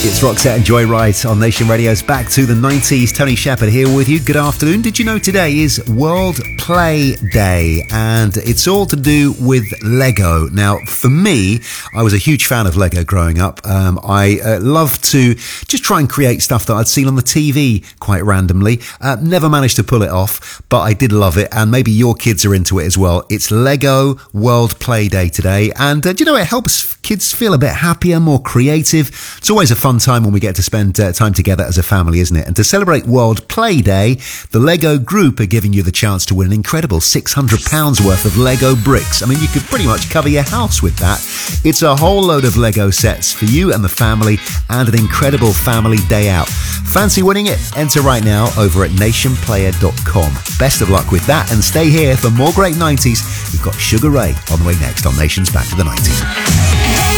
It's Roxette and Joyride on Nation Radio's Back to the 90s. Tony Shepherd here with you. Good afternoon. Did you know today is World Play Day? And it's all to do with Lego. Now, for me, I was a huge fan of Lego growing up. I loved to just try and create stuff that I'd seen on the TV quite randomly. Never managed to pull it off, but I did love it. And maybe your kids are into it as well. It's Lego World Play Day today. And do you know, it helps kids feel a bit happier, more creative. It's always a fun time when we get to spend time together as a family, isn't it? And to celebrate World Play Day, the Lego Group are giving you the chance to win an incredible £600 worth of Lego bricks. I mean, you could pretty much cover your house with that. It's a whole load of Lego sets for you and the family and an incredible family day out. Fancy winning it? Enter right now over at nationplayer.com. Best of luck with that and stay here for more great 90s. We've got Sugar Ray on the way next on Nation's Back to the 90s.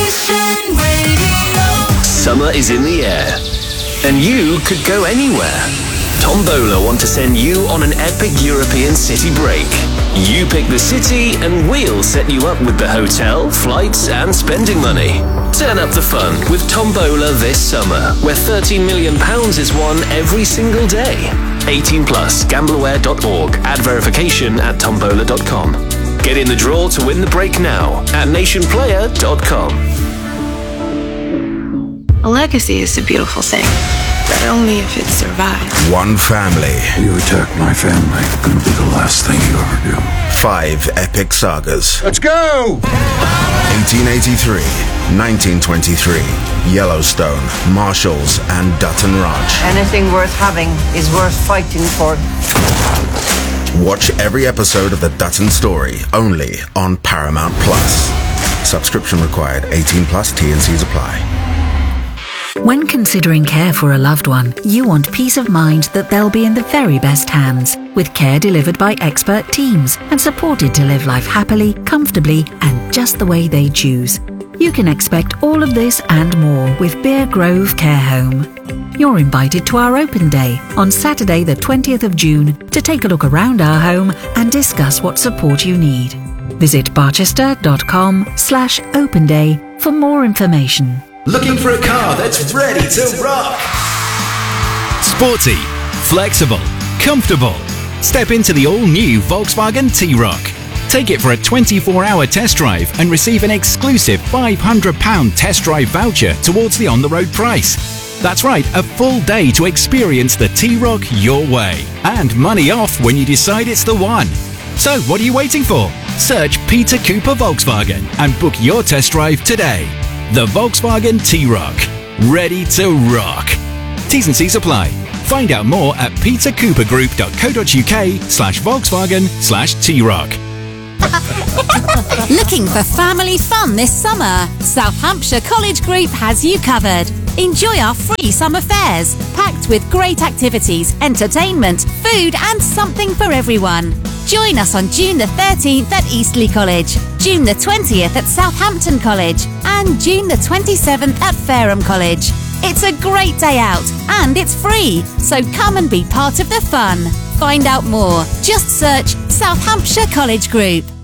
Summer is in the air, and you could go anywhere. Tombola want to send you on an epic European city break. You pick the city, and we'll set you up with the hotel, flights, and spending money. Turn up the fun with Tombola this summer, where £13 million is won every single day. 18 plus, gambleaware.org. Add verification at tombola.com. Get in the draw to win the break now at nationplayer.com. A legacy is a beautiful thing, but only if it survives. One family. You attack my family, it's gonna be the last thing you ever do. 5 epic sagas. Let's go! 1883, 1923, Yellowstone, Marshalls, and Dutton Ranch. Anything worth having is worth fighting for. Watch every episode of The Dutton Story, only on Paramount Plus. Subscription required, 18 plus, T&Cs apply. When considering care for a loved one, you want peace of mind that they'll be in the very best hands, with care delivered by expert teams and supported to live life happily, comfortably, and just the way they choose. You can expect all of this and more with Bear Grove Care Home. You're invited to our open day on Saturday the 20th of June to take a look around our home and discuss what support you need. Visit barchester.com/open day for more information. Looking for a car that's ready to rock? Sporty, flexible, comfortable. Step into the all-new Volkswagen T-Roc. Take it for a 24-hour test drive and receive an exclusive £500 test drive voucher towards the on-the-road price. That's right, a full day to experience the T-Roc your way. And money off when you decide it's the one. So what are you waiting for? Search Peter Cooper Volkswagen and book your test drive today. The Volkswagen T-Roc. Ready to rock. T's and C's apply. Find out more at petercoopergroup.co.uk/Volkswagen/T-Roc. Looking for family fun this summer? South Hampshire College Group has you covered. Enjoy our free summer fairs, packed with great activities, entertainment, food and something for everyone. Join us on June the 13th at Eastleigh College, June the 20th at Southampton College and June the 27th at Fareham College. It's a great day out and it's free, so come and be part of the fun. Find out more. Just search South Hampshire College Group.